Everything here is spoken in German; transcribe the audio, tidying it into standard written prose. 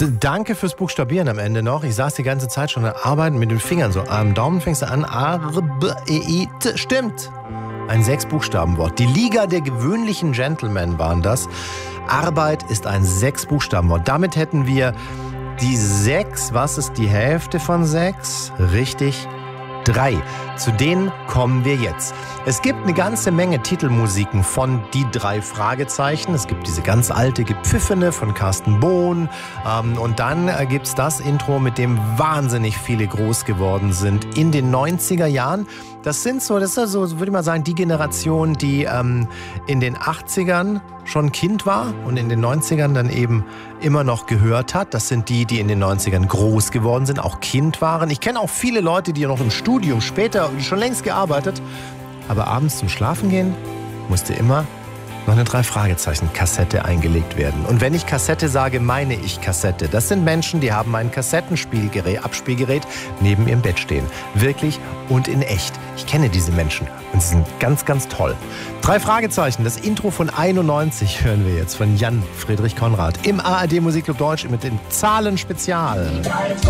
Danke fürs Buchstabieren am Ende noch. Ich saß die ganze Zeit schon am Arbeiten mit den Fingern so. Am Daumen fängst du an. A, R, B, E, I, T. Stimmt. Ein 6-Buchstaben-Wort. Die Liga der gewöhnlichen Gentlemen waren das. Arbeit ist ein 6-Buchstaben-Wort. Damit hätten wir die 6. Was ist die Hälfte von 6? Richtig. 3. Zu denen kommen wir jetzt. Es gibt eine ganze Menge Titelmusiken von Die 3 Fragezeichen. Es gibt diese ganz alte Gepfiffene von Carsten Bohn. Und dann gibt's das Intro, mit dem wahnsinnig viele groß geworden sind in den 90er Jahren. Das ist so, würde ich mal sagen, die Generation, die in den 80ern schon Kind war und in den 90ern dann eben immer noch gehört hat. Das sind die in den 90ern groß geworden sind, auch Kind waren. Ich kenne auch viele Leute, die noch im Studium später schon längst gearbeitet, aber abends zum Schlafen gehen musste immer noch eine 3-Fragezeichen-Kassette eingelegt werden. Und wenn ich Kassette sage, meine ich Kassette. Das sind Menschen, die haben ein Abspielgerät neben ihrem Bett stehen. Wirklich und in echt. Ich kenne diese Menschen und sie sind ganz, ganz toll. 3 Fragezeichen, das Intro von 91 hören wir jetzt von Jan Friedrich Konrad im ARD Musikclub Deutsch mit dem Zahlen-Spezial.